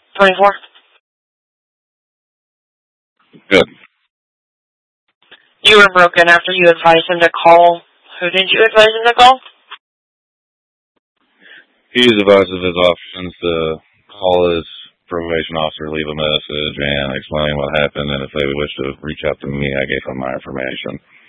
24. Good. You were broken after you advised him to call. Who did you advise him to call? He advised of his options to call his probation officer, leave a message, and explain what happened, and if they wish to reach out to me, I gave them my information.